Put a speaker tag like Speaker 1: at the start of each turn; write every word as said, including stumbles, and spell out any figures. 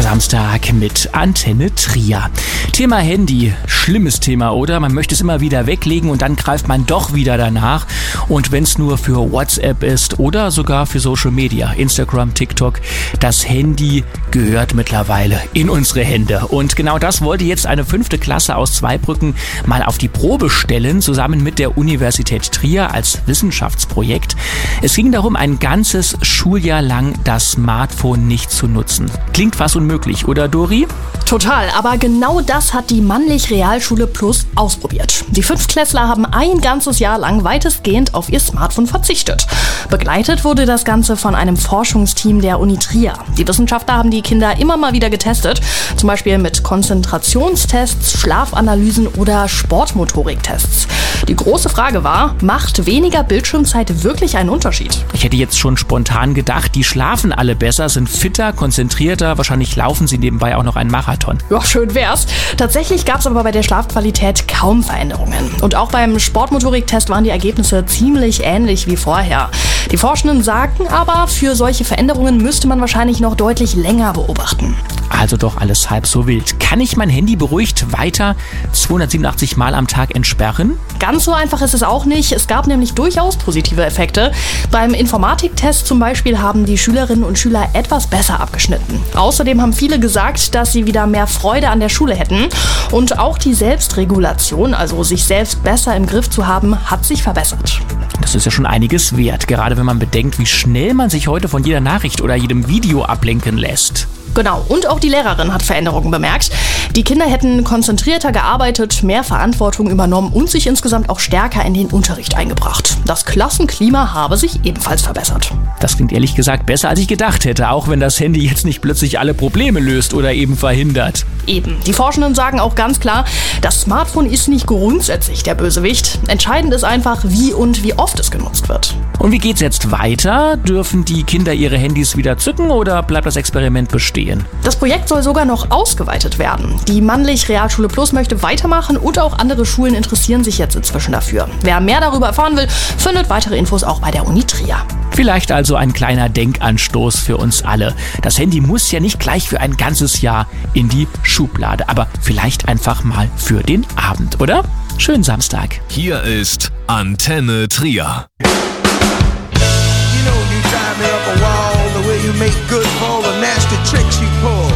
Speaker 1: Samstag mit Antenne Trier. Thema Handy, schlimmes Thema, oder? Man möchte es immer wieder weglegen und dann greift man doch wieder danach. Und wenn es nur für WhatsApp ist oder sogar für Social Media, Instagram, TikTok, das Handy gehört mittlerweile in unsere Hände. Und genau das wollte jetzt eine fünfte Klasse aus Zweibrücken mal auf die Probe stellen, zusammen mit der Universität Trier als Wissenschaftsprojekt. Es ging darum, ein ganzes Schuljahr lang das Smartphone nicht zu nutzen. Klingt fast unmöglich, oder Dori?
Speaker 2: Total, aber genau das hat die Mannlich Realschule Plus ausprobiert. Die Fünftklässler haben ein ganzes Jahr lang weitestgehend auf ihr Smartphone verzichtet. Begleitet wurde das Ganze von einem Forschungsteam der Uni Trier. Die Wissenschaftler haben die Kinder immer mal wieder getestet, zum Beispiel mit Konzentrationstests, Schlafanalysen oder Sportmotoriktests. Die große Frage war, macht weniger Bildschirmzeit wirklich einen Unterschied?
Speaker 1: Ich hätte jetzt schon spontan gedacht, die schlafen alle besser, sind fitter, konzentrierter, wahrscheinlich laufen sie nebenbei auch noch einen Marathon.
Speaker 2: Ja, schön wär's. Tatsächlich gab es aber bei der Schlafqualität kaum Veränderungen. Und auch beim Sportmotoriktest waren die Ergebnisse ziemlich ähnlich wie vorher. Die Forschenden sagten aber, für solche Veränderungen müsste man wahrscheinlich noch deutlich länger beobachten.
Speaker 1: Also doch alles halb so wild. Kann ich mein Handy beruhigt weiter zweihundertsiebenundachtzig Mal am Tag entsperren?
Speaker 2: Ganz so einfach ist es auch nicht. Es gab nämlich durchaus positive Effekte. Beim Informatiktest zum Beispiel haben die Schülerinnen und Schüler etwas besser abgeschnitten. Außerdem haben viele gesagt, dass sie wieder mehr Freude an der Schule hätten. Und auch die Selbstregulation, also sich selbst besser im Griff zu haben, hat sich verbessert.
Speaker 1: Das ist ja schon einiges wert, gerade wenn man bedenkt, wie schnell man sich heute von jeder Nachricht oder jedem Video ablenken lässt.
Speaker 2: Genau, und auch die Lehrerin hat Veränderungen bemerkt. Die Kinder hätten konzentrierter gearbeitet, mehr Verantwortung übernommen und sich insgesamt auch stärker in den Unterricht eingebracht. Das Klassenklima habe sich ebenfalls verbessert.
Speaker 1: Das klingt ehrlich gesagt besser, als ich gedacht hätte, auch wenn das Handy jetzt nicht plötzlich alle Probleme löst oder eben verhindert.
Speaker 2: Eben. Die Forschenden sagen auch ganz klar, das Smartphone ist nicht grundsätzlich der Bösewicht. Entscheidend ist einfach, wie und wie oft es genutzt wird.
Speaker 1: Und wie geht's jetzt weiter? Dürfen die Kinder ihre Handys wieder zücken oder bleibt das Experiment bestehen?
Speaker 2: Das Projekt soll sogar noch ausgeweitet werden. Die Mannlich Realschule Plus möchte weitermachen und auch andere Schulen interessieren sich jetzt inzwischen dafür. Wer mehr darüber erfahren will, findet weitere Infos auch bei der Uni Trier.
Speaker 1: Vielleicht also ein kleiner Denkanstoß für uns alle. Das Handy muss ja nicht gleich für ein ganzes Jahr in die Schublade, aber vielleicht einfach mal für den Abend, oder? Schönen Samstag.
Speaker 3: Hier ist Antenne Trier.
Speaker 4: You know you drive me up a wall, the way you make good for all the nasty tricks you pull.